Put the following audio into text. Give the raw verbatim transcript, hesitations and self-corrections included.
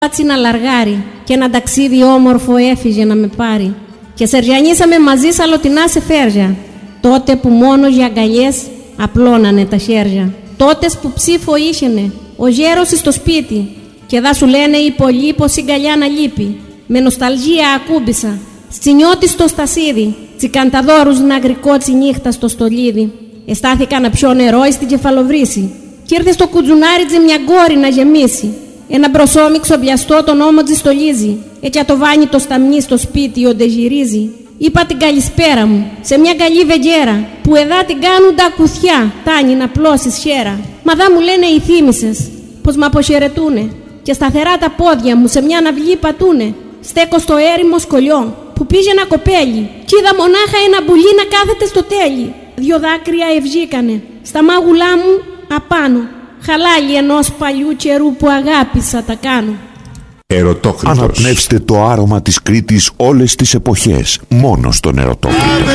Πάτσει να λαργάρει και ένα ταξίδι όμορφο έφυγε να με πάρει. Και σερζιανίσαμε μαζί σαλωτινά σε φέρζια. Τότε που μόνο για αγκαλιές απλώνανε τα χέρια. Τότες που ψήφο ήσαινε ο γέρος στο σπίτι. Και δα σου λένε οι πολλοί πως η γκαλιά να λείπει. Με νοσταλγία ακούμπησα στσινιώτη στο στασίδι. Τσικανταδόρους να γρικότσι νύχτα στο στολίδι. Εστάθηκα να πιω νερό στην κεφαλοβρύση. Κι ήρθε στο κουτζουνάριτζε μια γκόρη να γεμίσει. Ένα μπροσόμιξο βιαστό τον ώμο της στολίζει. Έτσι το βάνει το σταμνί στο σπίτι όντε γυρίζει. Είπα την καλησπέρα μου σε μια καλή βεγγέρα που εδά την κάνουν τα κουθιά. Τάνι να πλώσεις χέρα. Μα δά μου λένε οι θύμησες πως μ' αποχαιρετούνε. Και σταθερά τα πόδια μου σε μια ναυλή πατούνε. Στέκω στο έρημο σκολιό που πήγε ένα κοπέλι. Κι είδα μονάχα ένα πουλί να κάθεται στο τέλει. Δυο δάκρυα ευγήκανε στα μάγουλά μου απάνω. Χαλάλι ενός παλιού καιρού που αγάπησα τα κάνω. Ερωτόκριτος. Αναπνεύστε το άρωμα της Κρήτης όλες τις εποχές. Μόνο στον Ερωτόκριτο.